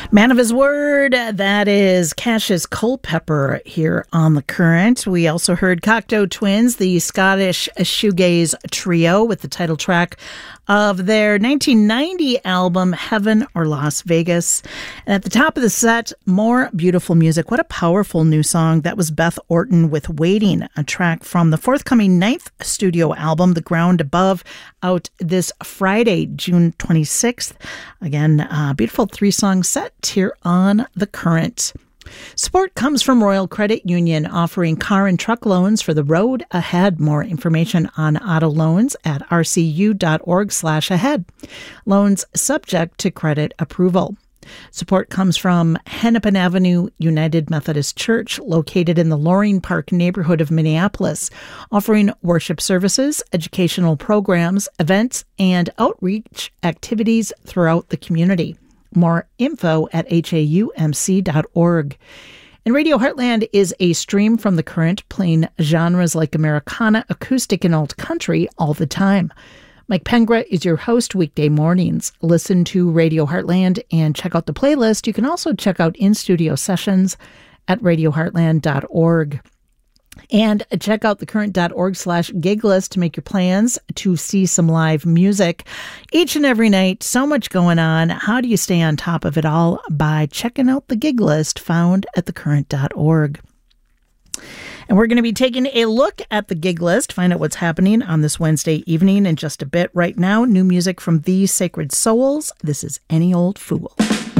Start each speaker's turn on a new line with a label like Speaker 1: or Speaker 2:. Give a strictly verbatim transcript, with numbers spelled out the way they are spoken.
Speaker 1: Man of his word, that is Cassius Culpepper here on The Current. We also heard Cocteau Twins, the Scottish shoegaze trio, with the title track of their nineteen ninety album, Heaven or Las Vegas. And at the top of the set, more beautiful music. What a powerful new song. That was Beth Orton with Waiting, a track from the forthcoming ninth studio album, The Ground Above, out this Friday, June twenty-sixth. Again, a beautiful three-song set here on The Current. Support comes from Royal Credit Union, offering car and truck loans for the road ahead. More information on auto loans at rcu.org slash ahead. Loans subject to credit approval. Support comes from Hennepin Avenue United Methodist Church, located in the Loring Park neighborhood of Minneapolis, offering worship services, educational programs, events, and outreach activities throughout the community. More info at H A U M C dot org. And Radio Heartland is a stream from The Current, playing genres like Americana, acoustic, and alt country all the time. Mike Pengra is your host weekday mornings. Listen to Radio Heartland and check out the playlist. You can also check out in-studio sessions at radio heartland dot org. And check out thecurrent.org slash gig list to make your plans to see some live music each and every night. So much going on. How do you stay on top of it all? By checking out the gig list found at thecurrent dot org. And we're going to be taking a look at the gig list, find out what's happening on this Wednesday evening in just a bit. Right now, new music from The Sacred Souls. This is Any Old Fool.